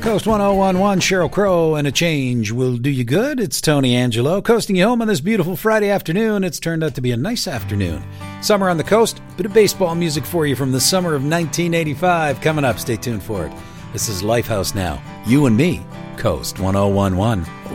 Coast 1011, Sheryl Crow, and a change will do you good. It's Tony Angelo, coasting you home on this beautiful Friday afternoon. It's turned out to be a nice afternoon. Summer on the coast, bit of baseball music for you from the summer of 1985. Coming up, stay tuned for it. This is Lifehouse Now. You and me, Coast 1011.